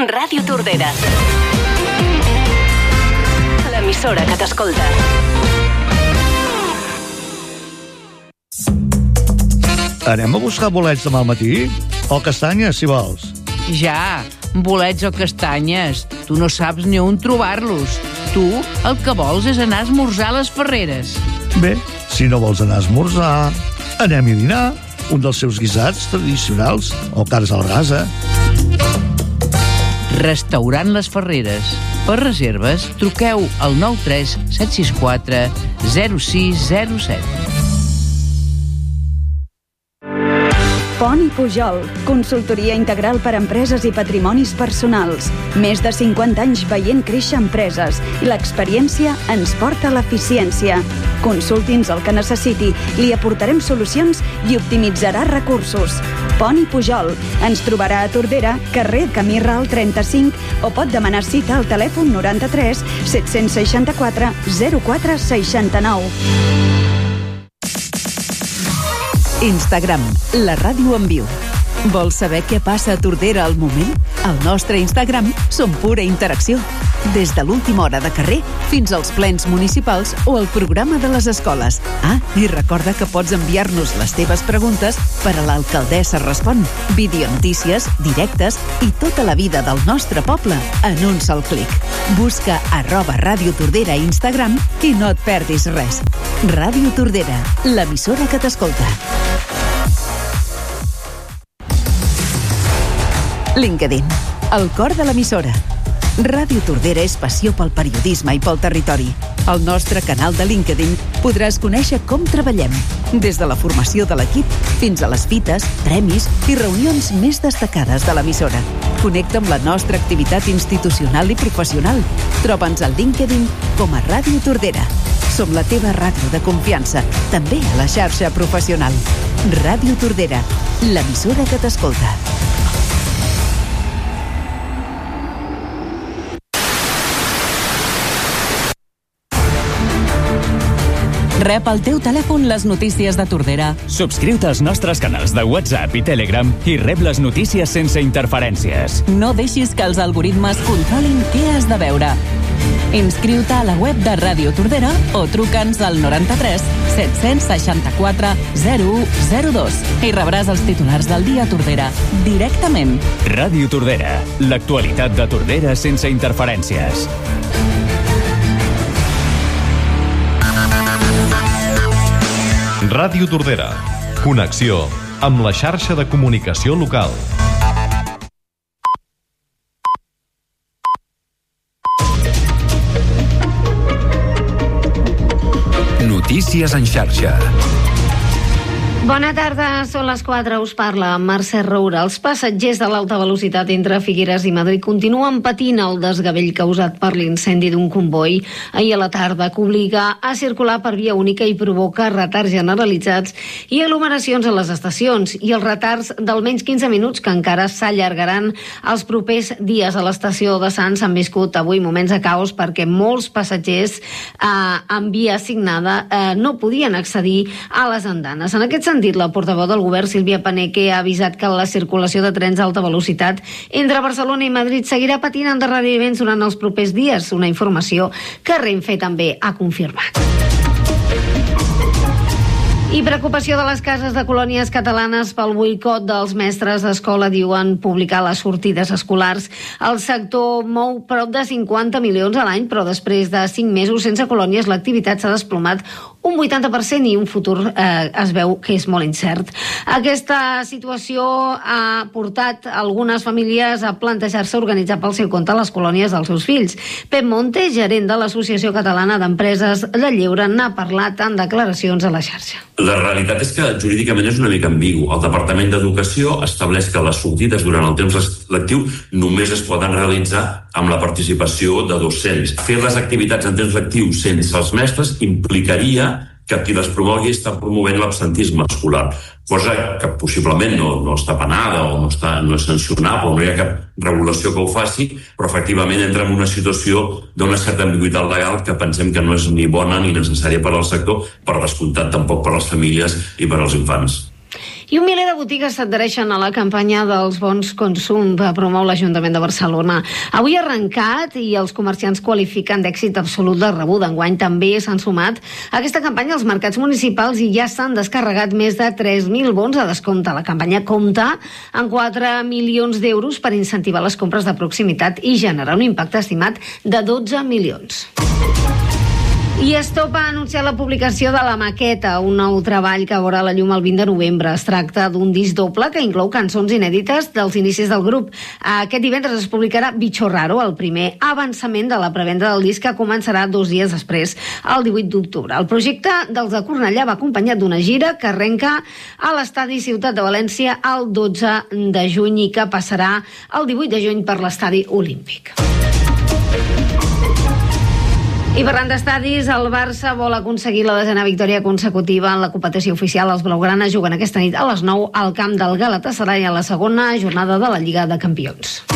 Ràdio Tordera. L'emissora que t'escolta. Anem a buscar bolets demà al matí? O castanyes, si vols. Ja, bolets o castanyes. Tu no saps ni on trobar-los. Tu el que vols és anar a esmorzar a les Ferreres. Bé, si no vols anar a esmorzar, anem a dinar. Un dels seus guisats tradicionals, o carns al brasa. Restaurant Les Ferreres. Per reserves, truqueu al 93 764 0607. Pont i Pujol, consultoria integral per a empreses i patrimonis personals. Més de 50 anys veient créixer empreses i l'experiència ens porta a l'eficiència. Consulti'ns el que necessiti, li aportarem solucions i optimitzarà recursos. Pont i Pujol. Ens trobarà a Tordera, carrer Camí Ral 35, o pot demanar cita al telèfon 93 764 0469. Instagram, la ràdio en viu. Vols saber què passa a Tordera al moment? Al nostre Instagram som pura interacció. Des de l'última hora de carrer fins als plens municipals o el programa de les escoles. Ah, i recorda que pots enviar-nos les teves preguntes per a l'Alcaldessa Respon. Videonotícies, directes i tota la vida del nostre poble en un sol clic. Busca @Ràdio Tordera a Instagram i no et perdis res. Ràdio Tordera, l'emissora que t'escolta. LinkedIn, el cor de l'emissora. Ràdio Tordera és passió pel periodisme i pel territori. Al nostre canal de LinkedIn podràs conèixer com treballem, des de la formació de l'equip fins a les fites, premis i reunions més destacades de l'emissora. Connecta amb la nostra activitat institucional i professional. Troba'ns al LinkedIn com a Ràdio Tordera. Som la teva ràdio de confiança, també a la xarxa professional. Ràdio Tordera, l'emissora que t'escolta. Rep al teu telèfon les notícies de Tordera. Subscriu-te als nostres canals de WhatsApp i Telegram i rep les notícies sense interferències. No deixis que els algoritmes controlin què has de veure. Inscriu-te a la web de Ràdio Tordera o truca'ns al 93 764 0102 i rebràs els titulars del dia a Tordera directament. Ràdio Tordera, l'actualitat de Tordera sense interferències. Ràdio Tordera. Connexió amb la xarxa de comunicació local. Notícies en xarxa. Bona tarda, són les 4, us parla Mercè Roura. Els passatgers de l'alta velocitat entre Figueres i Madrid continuen patint el desgavell causat per l'incendi d'un comboi ahir a la tarda, que obliga a circular per via única i provoca retards generalitzats i aglomeracions a les estacions, i els retards d'almenys 15 minuts que encara s'allargaran els propers dies. A l'estació de Sants han viscut avui moments de caos perquè molts passatgers en via assignada no podien accedir a les andanes. En aquest sentit, la portaveu del govern, Sílvia Paneque, ha avisat que la circulació de trens d'alta velocitat entre Barcelona i Madrid seguirà patint endarreriments durant els propers dies, una informació que Renfe també ha confirmat. I preocupació de les cases de colònies catalanes pel boicot dels mestres d'escola, diuen publicar les sortides escolars. El sector mou prop de 50 milions a l'any, però després de 5 mesos sense colònies l'activitat s'ha desplomat un 80% i un futur es veu que és molt incert. Aquesta situació ha portat algunes famílies a plantejar-se organitzar pel seu compte les colònies dels seus fills. Pep Monte, gerent de l'Associació Catalana d'Empreses de Lleure, n'ha parlat en declaracions a la xarxa. La realitat és que jurídicament és una mica ambigu. El Departament d'Educació estableix que les sortides durant el temps lectiu només es poden realitzar amb la participació de docents. Fer les activitats en temps lectiu sense els mestres implicaria que qui les promogui està promovent l'absentisme escolar, cosa que possiblement no està penada o no és sancionable, no hi ha cap regulació que ho faci, però efectivament entra en una situació d'una certa ambigüitat legal que pensem que no és ni bona ni necessària per al sector, per descomptat tampoc per a les famílies i per als infants. I 1 miler de botigues s'adhereixen a la campanya dels bons consum que promou l'Ajuntament de Barcelona. Avui ha arrencat i els comerciants qualifiquen d'èxit absolut la rebuda. Enguany també s'han sumat a aquesta campanya als mercats municipals i ja s'han descarregat més de 3.000 bons a descompte. La campanya compta amb 4 milions d'euros per incentivar les compres de proximitat i generar un impacte estimat de 12 milions. I Stop ha anunciat la publicació de La Maqueta, un nou treball que veurà la llum el 20 de novembre. Es tracta d'un disc doble que inclou cançons inèdites dels inicis del grup. Aquest divendres es publicarà Bicho Raro, el primer avançament de la prevenda del disc que començarà 2 dies després, el 18 d'octubre. El projecte dels de Cornellà va acompanyat d'una gira que arrenca a l'estadi Ciutat de València el 12 de juny i que passarà el 18 de juny per l'estadi Olímpic. I parlant d'estadis, el Barça vol aconseguir la 10ª victòria consecutiva en la competició oficial. Els blaugranes juguen aquesta nit a les 9 al camp del Galatasaray a la segona jornada de la Lliga de Campions.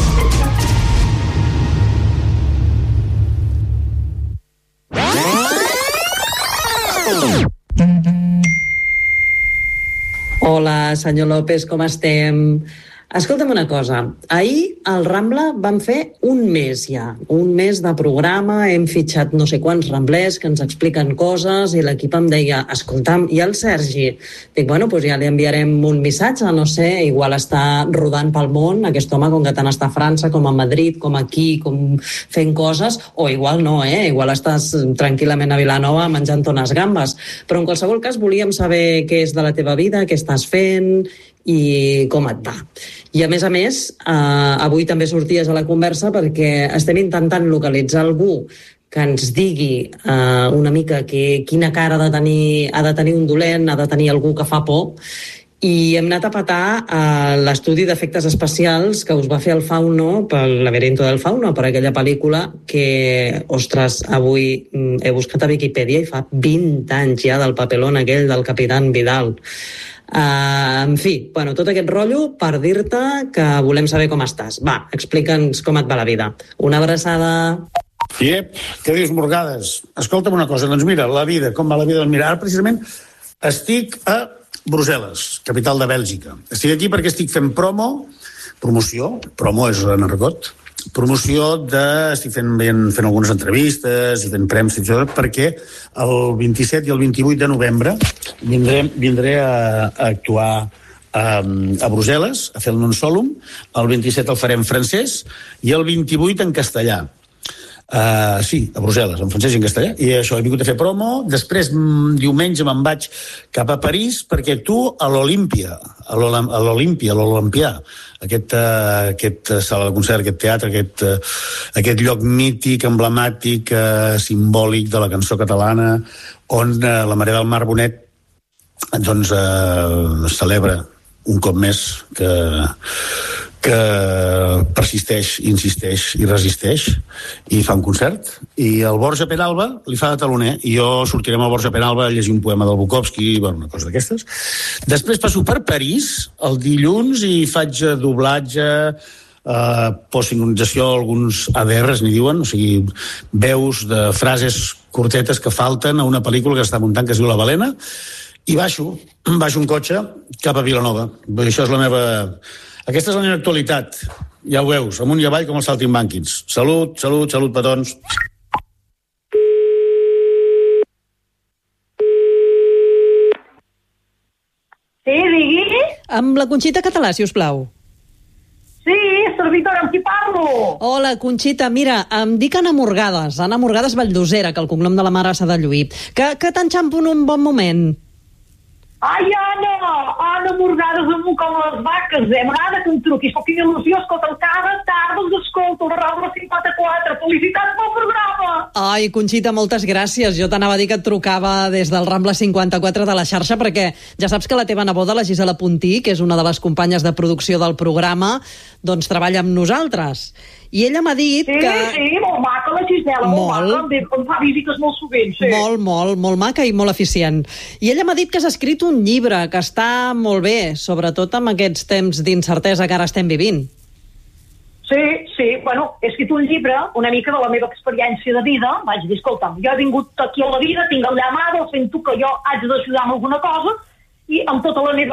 Hola, senyor López, com estem? Escolta'm una cosa, ahir al Rambla vam fer un mes ja, un mes de programa, hem fitxat no sé quants ramblers que ens expliquen coses i l'equip em deia, escolta'm, i el Sergi? Dic, bueno, doncs ja li enviarem un missatge, no sé, igual està rodant pel món, aquest home, com que tant està a França, com a Madrid, com aquí, com fent coses, o igual no, igual estàs tranquil·lament a Vilanova menjant unes gambes, però en qualsevol cas volíem saber què és de la teva vida, què estàs fent i com et va. I a més, avui també sorties a la conversa perquè estem intentant localitzar algú que ens digui una mica quina cara ha de tenir un dolent, ha de tenir algú que fa por, i hem anat a petar l'estudi d'efectes especials que us va fer el Fauno pel Laberinto del Fauno, per aquella pel·lícula que, ostres, avui he buscat a Viquipèdia i fa 20 anys ja del papelón aquell del Capitán Vidal. En fi, bueno, tot aquest rotllo per dir-te que volem saber com estàs. Va, explica'ns com et va la vida. Una abraçada. Iep, què dius, Morgades? Escolta'm una cosa, doncs mira, la vida, com va la vida? Doncs mira, ara precisament estic a Brussel·les, capital de Bèlgica. Estic aquí perquè estic fent promoció és en argot, estic fent algunes entrevistes i fent prems, perquè el 27 i el 28 de novembre vindré a actuar a Brussel·les, a fer el Non Solum, el 27 el farem en francès i el 28 en castellà. Sí, a Brussel·les, en francès i en castellà, i això, he vingut a fer promo. Després, diumenge, me'n vaig cap a París perquè actuo a l'Olímpia, aquest sala de concert, aquest teatre, aquest lloc mític, emblemàtic, simbòlic de la cançó catalana, on la Marea del Mar Bonet doncs celebra un cop més que persisteix, insisteix i resisteix i fa un concert, i el Borja Peralba li fa de taloner, i jo sortiré amb el Borja Peralba a llegir un poema del Bukowski, bueno, una cosa d'aquestes. Després passo per París el dilluns i faig doblatge, postsincronització, alguns ADRs n'hi diuen, o sigui, veus de frases curtetes que falten a una pel·lícula que està muntant que es diu La Balena, i baixo un cotxe cap a Vilanova. Això és la meva... Aquesta és la meva actualitat. Ja ho veus, amunt i avall com els saltimbanquins. Salut, petons. Sí, digui? Amb la Conxita Català, si us plau. Sí, servidora, amb qui parlo? Hola, Conxita, mira, em dic Anna Morgades Valldosera, que el cognom de la mare s'ha de lluir. Que t'enxampo en un bon moment. Ai, Anna Morgades amunt com les vaques, m'agrada que em truquis, però quina il·lusió, escolta'm, cada tarda els escolto, la Rambla 54, felicitats pel programa! Ai, Conxita, moltes gràcies, jo t'anava a dir que et trucava des del Rambla 54 de la xarxa, perquè ja saps que la teva neboda, la Gisela Puntí, que és una de les companyes de producció del programa, doncs treballa amb nosaltres. I ella m'ha dit que... Sí, molt maca la Gisela, molt maca, em fa visites molt sovint, sí. Molt maca i molt eficient. I ella m'ha dit que has escrit un llibre que està molt bé, sobretot amb aquests temps d'incertesa que ara estem vivint. Sí, bueno, he escrit un llibre una mica de la meva experiència de vida. Vaig dir, escolta'm, jo he vingut aquí a la vida, tinc el llamado, sento que jo haig d'ajudar amb alguna cosa, i amb tota la meva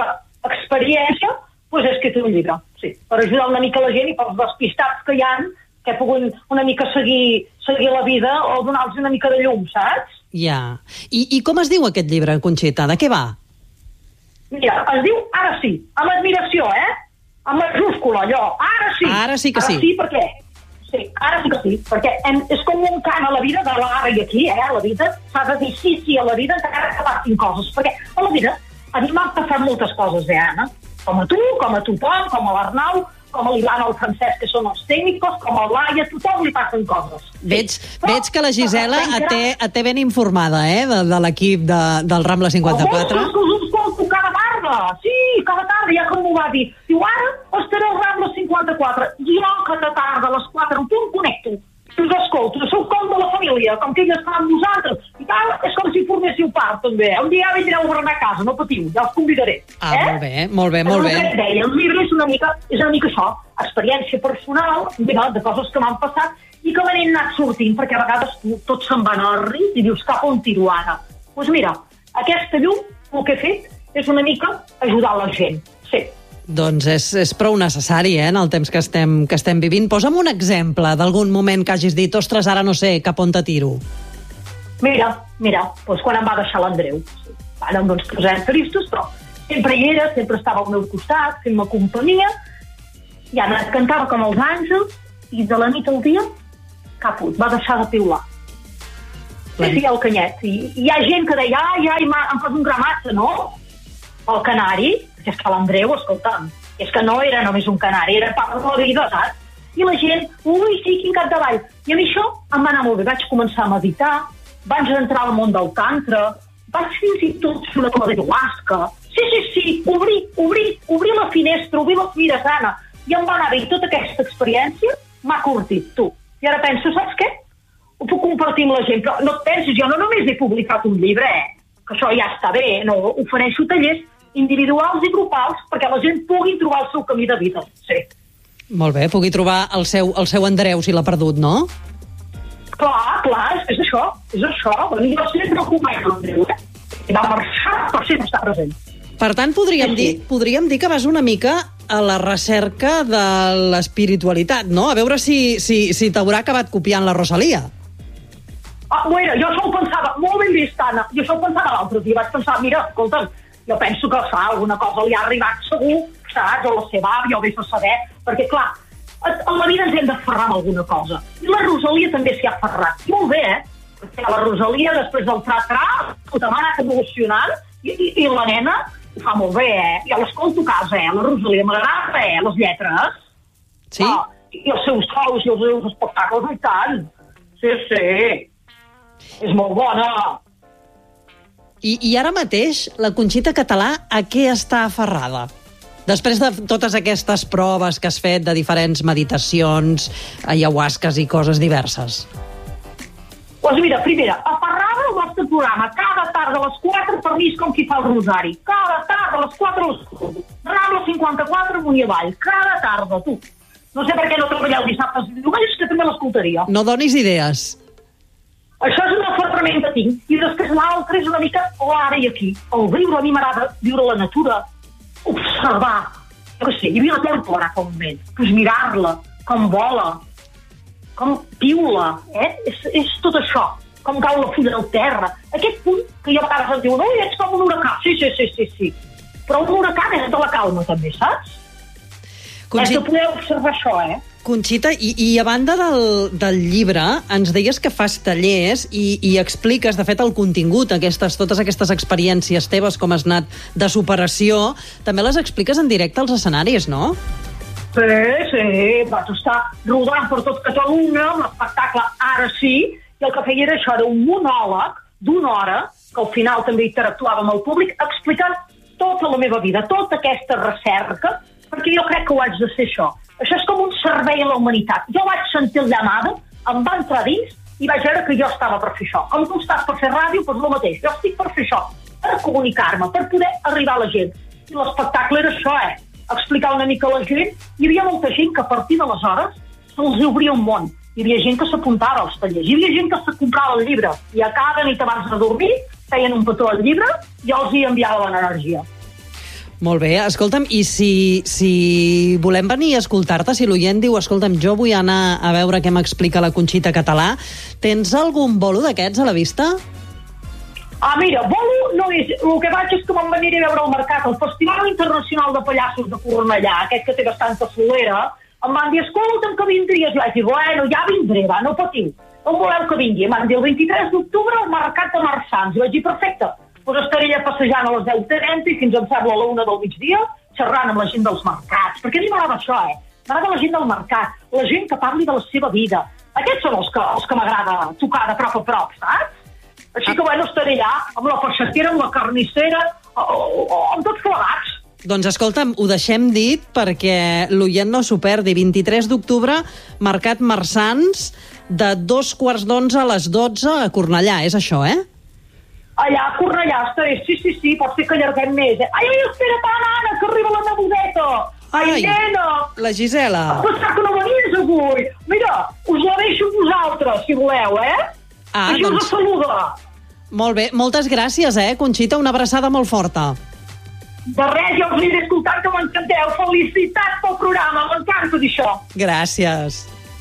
experiència, doncs he escrit un llibre, sí, per ajudar una mica la gent i pels despistats que hi ha, que puguin una mica seguir la vida o donar-los una mica de llum, saps? Ja. I com es diu aquest llibre, Conxita? De què va? Mira, es diu Ara sí, amb admiració, amb majúscula, allò, ara sí. Ara sí que sí. Ara sí, per què? Sí, ara sí que sí, perquè és com un cant a la vida de l'ara i aquí, a la vida, s'ha de dir sí a la vida encara que passin coses, perquè a la vida a mi m'han passat moltes coses, Anna? Com a tu, com a tothom, com a l'Arnau, com a l'Ivana o el Francesc, que són els tècnics, com a Laia, a tothom li passen coses. Veig que la Gisela et té ben informada, de l'equip del Rambla 54. Us escolto cada tarda, sí, cada tarda, ja com m'ho va dir. Diu, ara estaré al Rambla 54. Jo cada tarda, a les 4 en punt, connecto. Us escolto, sou com de la família, com que ella està amb nosaltres. I tal, és com si forméssiu part, també. Un dia vindreu a berenar a casa, no patiu, ja els convidaré. Molt bé. El que et deia, el llibre és una mica això, experiència personal, de coses que m'han passat i que me n'he anat sortint, perquè a vegades tot se'n va al rit i dius, cap on tiro ara? Doncs mira, aquesta llum, el que he fet, és una mica ajudar la gent, sí. Doncs és prou necessari, en el temps que estem vivint. Posa'm un exemple d'algun moment que hagis dit, ostres, ara no sé cap on te tiro. Mira, doncs quan em va deixar l'Andreu. Ara no ens posem tristos, però sempre hi era, sempre estava al meu costat, fent-me companyia, i ara cantava com els àngels, i de la nit al dia, caput, va deixar de piular. Sí, el canyet. I hi ha gent que deia, em fas un gramatge, no? El canari, és que l'Andreu, escolta'm, és que no era només un canari, era part de la vida, saps? I la gent, ui, sí, quin cap de ball. I a mi això em va anar molt bé. Vaig començar a meditar, vaig entrar al món del tantra, vaig fins i tot fer una cosa d'ayahuasca. Sí, obrir la finestra, obrir la fira i em va anar bé. I tota aquesta experiència m'ha curtit, tu. I ara penso, saps què? Ho puc compartir amb la gent, però no et pensis, jo no només he publicat un llibre, que això ja està bé, no, ofereixo tallers individuals i grupals perquè la gent pugui trobar el seu camí de vida, sí. Molt bé, pugui trobar el seu Andreu si l'ha perdut, no? Clar, és això. Jo sempre ho comento, l'Andreu, I va marxar per sempre estar present. Per tant, podríem dir que vas una mica a la recerca de l'espiritualitat, no? A veure si t'haurà acabat copiant la Rosalia. Bueno, jo això ho pensava, molt ben vist, Anna, jo això ho pensava l'altre dia, vaig pensar, mira, escolta'm, jo penso que alguna cosa li ha arribat segur, saps, o la seva àvia, o vés a saber, perquè clar, a la vida ens hem d'aferrar amb alguna cosa. I la Rosalia també s'hi ha aferrat. Molt bé, Perquè la Rosalia, després del tra-tra, m'ha anat evolucionant, i la nena ho fa molt bé, Jo l'escolto a casa, La Rosalia m'agrada, les lletres. Sí? I els seus shows i els seus espectacles, i tant. Sí. És molt bona. I ara mateix, la Conxita Català, a què està aferrada? Després de totes aquestes proves que has fet de diferents meditacions, ayahuasques i coses diverses. Doncs mira, primera, aferrada al nostre programa. Cada tarda a les 4 per mi és com qui fa el rosari. Cada tarda a les 4 Rambla 54 amunt i avall. Cada tarda, tu. No sé per què no treballeu dissabtes i diumenges, que també l'escoltaria. No donis idees. Això és un aferrament que tinc. I després l'altre és una mica l'ara i aquí. El viure, a mi m'agrada viure la natura, observar. Jo què sé, hi havia la tèmpora fa un moment. Pues mirar-la, com vola, com piula, És tot això. Com cau la fulla del terra. Aquest punt que jo a vegades em diuen, ui, ets com un huracà. Sí. Però un huracà és de la calma, també, saps? És que podeu observar això, Conxita, i a banda del llibre, ens deies que fas tallers i expliques, de fet, el contingut, totes aquestes experiències teves, com has anat de superació, també les expliques en directe als escenaris, no? Sí, vaig estar rodant per tot Catalunya, amb l'espectacle Ara sí, i el que feia era això, era un monòleg d'una hora, que al final també interactuava amb el públic, explicant tota la meva vida, tota aquesta recerca, perquè jo crec que ho haig de ser això. Això és com un servei a la humanitat. Jo vaig sentir el llamada, em va entrar dins i vaig veure que jo estava per fer això. Com tu estàs per fer ràdio, doncs el mateix. Jo estic per fer això, per comunicar-me, per poder arribar a la gent. I l'espectacle era això, explicar una mica a la gent. Hi havia molta gent que a partir d'aleshores se'ls obria un món. Hi havia gent que s'apuntava als tallers, hi havia gent que se comprava el llibre i a cada nit abans de dormir feien un petó al llibre i els hi enviava l'energia. Molt bé, escolta'm, i si volem venir a escoltar-te, si l'oient diu, escolta'm, jo vull anar a veure què m'explica la Conxita Català, tens algun bolo d'aquests a la vista? Mira, bolo no és... El que vaig és que me'n veniré a veure al mercat. El Festival Internacional de Pallassos de Cornellà, aquest que té bastanta solera, em van dir, escolta'm, que vindries. I vaig dir, bueno, ja vindré, va, no patiu. On voleu que vingui? Em van dir, el 23 d'octubre al Mercat de Marsans. I vaig dir, perfecte, doncs estaré allà passejant a les 10:30 i fins em sembla a la 1 del migdia, xerrant amb la gent dels mercats. Perquè a mi m'agrada això, M'agrada la gent del mercat, la gent que parli de la seva vida. Aquests són els que m'agrada tocar de prop a prop, saps? Així que, bueno, estaré allà, amb la peixatera, amb la carnissera, amb tots plegats. Doncs escolta'm, ho deixem dit perquè l'oient no s'ho perdi. 23 d'octubre, Mercat Marsans, de 2:15 a les 12 a Cornellà, és això, Allà a Cornellà estaré, sí, pot ser que allarguem més. Ai, espera't, Anna, que arriba la nebudeta. Ai, nena. La Gisela. Pensava que no venies avui. Mira, us la deixo vosaltres, si voleu, Així us saluda. Molt bé, moltes gràcies, Conxita, una abraçada molt forta. De res, ja us aniré escoltant, que m'encanteu. Felicitats pel programa, m'encanta d'això. Gràcies.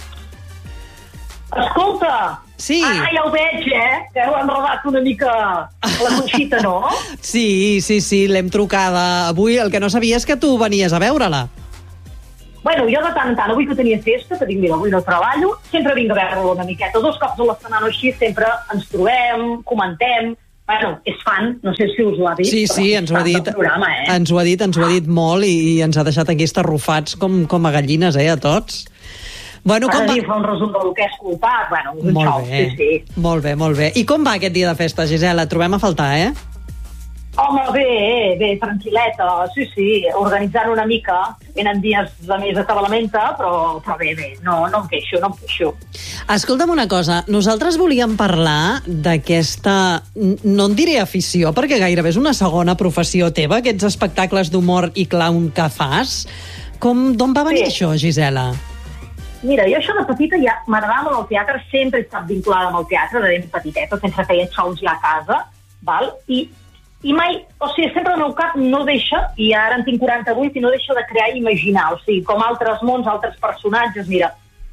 Escolta, sí. Ara ja ho veig, que heu enredat una mica la Conxita, no? Sí, l'hem trucada avui. El que no sabia és que tu venies a veure-la. Bueno, jo de tant en tant, avui que tenia festa, que dic, mira, avui no treballo, sempre vinc a veure-la una miqueta. 2 cops a la setmana així, sempre ens trobem, comentem. Bueno, és fan, no sé si us ho ha dit. Sí, ens ho ha dit. Programa, Ens ho ha dit molt i ens ha deixat aquí estarrufats com a gallines, a tots. Bueno, Ara dir, fa un resum del que he escoltat. Bueno, molt bé, sí. Molt bé. I com va aquest dia de festa, Gisela? Et trobem a faltar, Home, bé, tranquil·leta, sí, organitzant una mica. Venen dies de més atabalamenta, però bé, no em queixo. Escolta'm una cosa, nosaltres volíem parlar d'aquesta, no en diré afició, perquè gairebé és una segona professió teva, aquests espectacles d'humor i clown que fas. D'on va venir això, Gisela? Mira, jo això de petita ja m'agradava molt el teatre, sempre he estat vinculada amb el teatre, de ben petiteta, sempre feia xous ja a casa, val? I mai, sempre el meu cap no deixa, i ara en tinc 48, i no deixa de crear i imaginar, com altres mons, altres personatges, mira.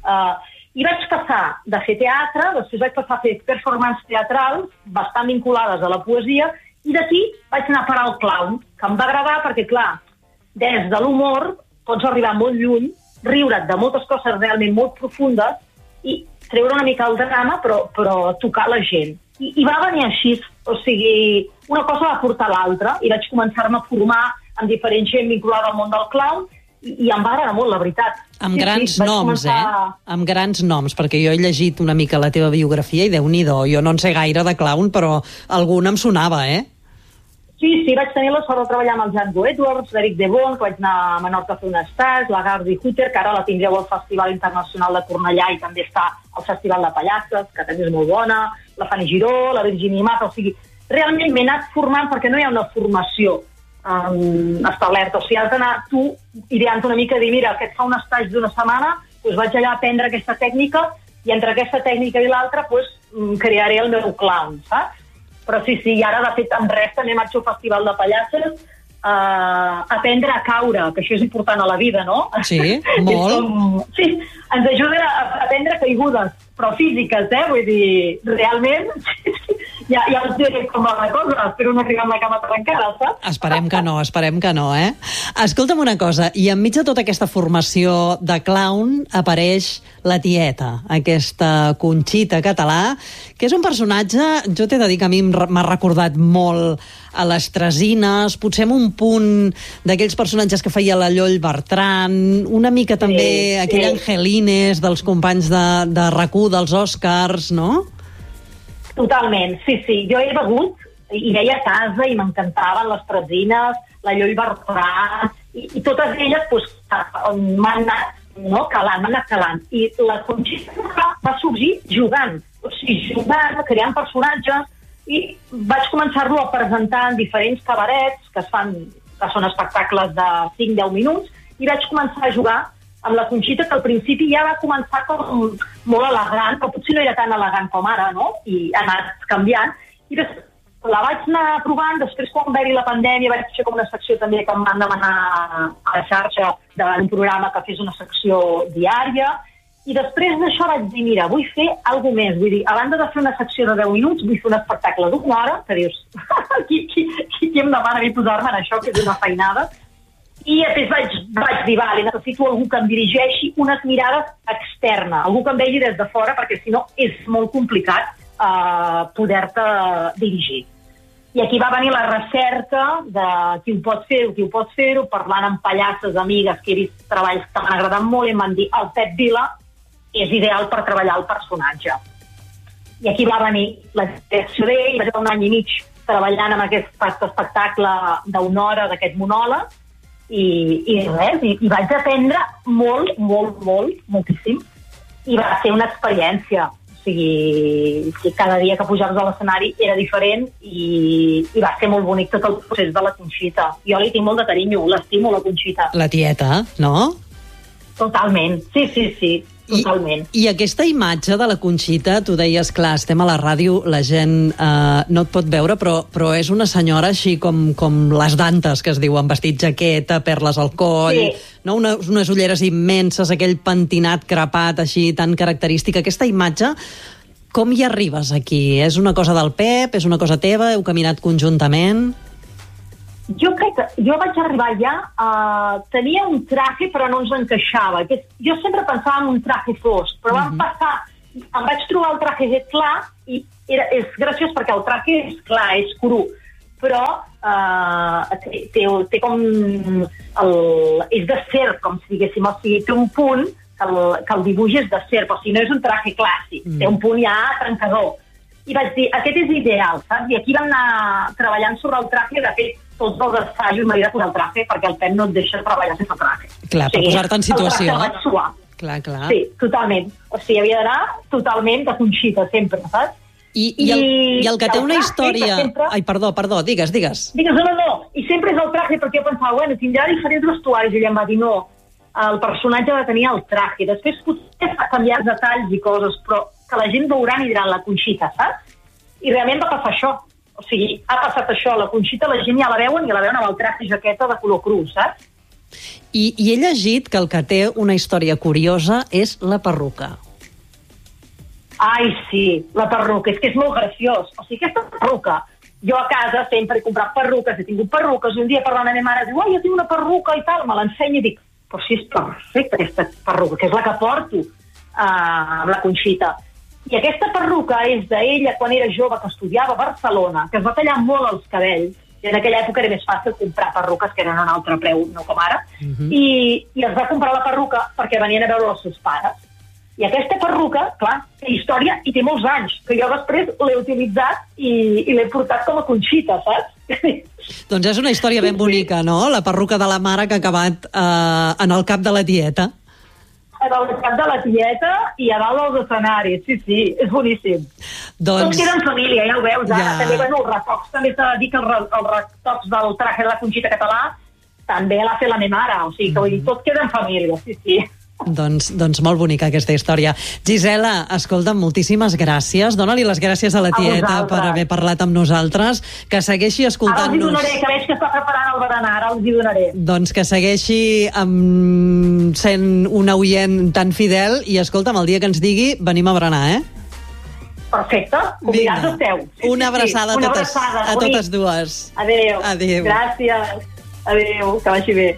I vaig passar de fer teatre, després vaig passar a fer performances teatrals, bastant vinculades a la poesia, i d'aquí vaig anar a parar al clown, que em va agradar perquè, clar, des de l'humor pots arribar molt lluny, riure't de moltes coses realment molt profundes i treure una mica el drama, però tocar la gent. I va venir així, una cosa va portar l'altra, i vaig començar-me a formar amb diferent gent vinculada al món del clown, i em va agradar molt, la veritat. Amb grans noms, Amb grans noms, perquè jo he llegit una mica la teva biografia i Déu-n'hi-do, jo no en sé gaire de clown, però algun em sonava, Sí, vaig tenir la sort de treballar amb el Django Edwards, l'Eric de Bon, que vaig anar a Menorca a fer un estat, la Gardi Hutter, que ara la tindreu al Festival Internacional de Cornellà i també està al Festival de Pallasses, que també és molt bona, la Fanny Giró, la Virginia Mata, realment m'he anat formant perquè no hi ha una formació establerta, has d'anar tu ideant una mica i dir, mira, aquest fa un estatge d'una setmana, doncs vaig allà a aprendre aquesta tècnica i entre aquesta tècnica i l'altra crearé el meu clown, saps? Però sí, i ara, de fet, en res, també marxo al Festival de Pallasses a aprendre a caure, que això és important a la vida, no? Sí, molt. Sí, ens ajuda a aprendre caigudes, però físiques, vull dir, realment, ja us diré com va la cosa, espero no arribar amb la cama trencada, saps? Esperem que no, Escolta'm una cosa, i enmig de tota aquesta formació de clown apareix la tieta, aquesta Conxita Català, que és un personatge, jo t'he de dir que a mi m'ha recordat molt a les Tresines, potser amb un punt d'aquells personatges que feia la Lloll Bertran, una mica també aquell Angelines dels companys de RAC1, dels Oscars, no? Totalment, sí. Jo he begut i veia a casa i m'encantaven les Tresines, la Lloll Bertran, i totes elles m'han anat calant. I la Conxita va sorgir jugant, creant personatges, i vaig començar-lo a presentar en diferents cabarets que són espectacles de 5-10 minuts, i vaig començar a jugar amb la Conxita, que al principi ja va començar com molt elegant, però potser no era tan elegant com ara, no? I ha anat canviant. I la vaig anar provant, després quan va haver-hi la pandèmia vaig fer com una secció també que em van demanar a la xarxa d'un programa que fes una secció diària, i després d'això vaig dir, mira, vull fer alguna més, vull dir, a banda de fer una secció de 10 minuts, vull fer un espectacle d'una hora, que dius, qui em demana a mi posar-me en això, que és una feinada, i després vaig dir, vale, necessito algú que em dirigeixi unes mirades externes, algú que em vegi des de fora, perquè si no és molt complicat poder-te dirigir. I aquí va venir la recerca de qui ho pot fer-ho, parlant amb pallasses, amigues, que he vist treballs que m'han agradat molt, i em van dir, el Pep Vila és ideal per treballar el personatge. I aquí va venir la direcció d'ell, vaig estar 1 any i mig treballant amb aquest espectacle d'1 hora, d'aquest monòleg, i res, i vaig aprendre moltíssim, i va ser una experiència. O sigui, cada dia que pujaves a l'escenari era diferent i va ser molt bonic tot el procés de la Conxita. Jo li tinc molt de carinyo, l'estimo, la Conxita. La tieta, no? Totalment, sí, totalment. I aquesta imatge de la Conxita, tu deies, clar, estem a la ràdio, la gent no et pot veure, però és una senyora així com les Dantes, que es diu, amb vestit jaqueta, perles al coll, no? Unes ulleres immenses, aquell pentinat crepat així tan característic. Aquesta imatge, com hi arribes aquí? És una cosa del Pep? És una cosa teva? Heu caminat conjuntament? Jo crec que jo vaig arribar ja tenia un traje però no ens encaixava. Jo sempre pensava en un traje fosc, però em vaig trobar el traje clar i és graciós perquè el traje és clar, és cru, però té com és de serp, com si diguéssim, o sigui, té un punt que el dibuix és de serp, o sigui, no és un traje clàssic, té un punt ja trencador. I vaig dir, aquest és ideal, saps? I aquí vam anar treballant sobre el traje, de fet, tots els assajos m'havia de posar el traje, perquè el Pep no et deixa treballar sense traje. Clar, per posar-te en situació. El traje el vaig suar. Clar. Sí, totalment. O sigui, havia d'anar totalment de Conxita, sempre, saps? I el que té una història... Ai, perdó, digues. Digues, no. I sempre és el traje, perquè jo pensava, bueno, tindrà diferents vestuaris, i ella em va dir, no, el personatge ha de tenir el traje. Després potser ha canviat detalls i coses, però que la gent veuran i diran la Conxita, saps? I realment va passar això. O sigui, ha passat això, la Conxita, la gent ja la veuen amb el traje i jaqueta de color cru, saps? I he llegit que el que té una història curiosa és la perruca. Ai, sí, la perruca, és que és molt graciós. O sigui, aquesta perruca, jo a casa sempre he comprat perruques, he tingut perruques, i un dia parlant amb la meva mare, diu, jo tinc una perruca i tal, me l'ensenya i dic, però sí, és perfecta aquesta perruca, que és la que porto amb la Conxita. I aquesta perruca és d'ella quan era jove, que estudiava a Barcelona, que es va tallar molt els cabells, i en aquella època era més fàcil comprar perruques que eren a un altre preu, no com ara, i es va comprar la perruca perquè venien a veure els seus pares. I aquesta perruca, clar, té història i té molts anys, que jo després l'he utilitzat i l'he portat com a Conxita, saps? Doncs és una història ben bonica, no? La perruca de la mare que ha acabat en el cap de la tieta. En el cap de la tieta i a dalt dels escenaris, sí, és boníssim. Tot queda en família, ja ho veus, ara. També, bueno, els retocs, també s'ha de dir que els retocs del traje de la Conxita català també l'ha fet la meva mare, o sigui que vull dir, tot queda en família, sí. Doncs molt bonica aquesta història. Gisela, escolta'm, moltíssimes gràcies. Dóna-li les gràcies a la tieta per haver parlat amb nosaltres. Que segueixi escoltant-nos. Ara els hi donaré, que veig que està preparant el berenar, ara els hi donaré. Doncs que segueixi sent una oient tan fidel i, escolta'm, el dia que ens digui, venim a berenar, Perfecte, convidats esteu. Una abraçada a totes dues. Adéu. Gràcies. Adéu, que vagi bé.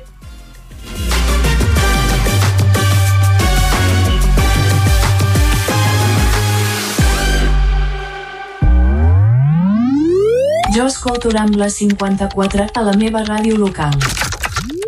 Jo escolto Rambla 54 a la meva ràdio local.